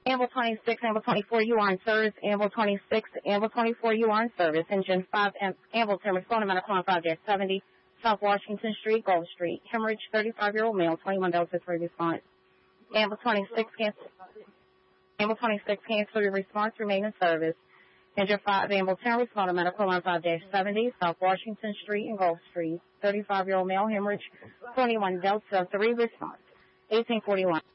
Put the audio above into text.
Amble 26, Amble 24, you are in service. Amble 26, Amble 24, you are in service. Engine 5, Ambleton, responding on 5-70, South Washington Street, Gold Street. Hemorrhage, 35-year-old male, 21 Delta 3 response. Amble 26, cancel your response, remain in service. Engine 5, Ambleton, responding on 5-70, South Washington Street and Gold Street. 35-year-old male, hemorrhage, 21 Delta 3 response. 1841.